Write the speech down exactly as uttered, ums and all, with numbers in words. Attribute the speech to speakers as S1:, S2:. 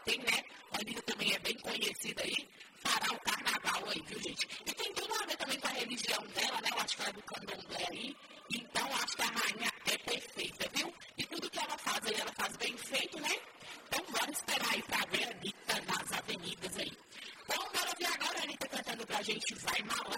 S1: tem, né? A Anitta também é bem conhecida aí, fará o carnaval aí, viu, gente? E tem tudo a ver também com a religião dela, né? Eu acho que ela é do candomblé aí. Então, acho que a rainha é perfeita, viu? E tudo que ela faz aí, ela faz bem feito, né? Então, bora esperar aí pra ver a Anitta nas avenidas aí. Então, bora ver agora a Anitta cantando pra gente Vai Malandra.